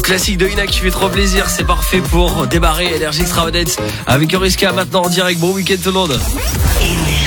classique de Ina qui fait trop plaisir. C'est parfait pour démarrer Énergie Extravagance avec Euriska maintenant en direct. Bon week-end tout le monde.